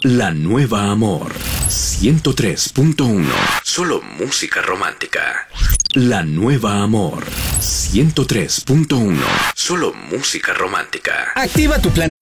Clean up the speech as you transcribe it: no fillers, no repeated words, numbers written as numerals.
La Nueva Amor 103.1. Solo música romántica. La Nueva Amor 103.1. Solo música romántica. Activa tu plan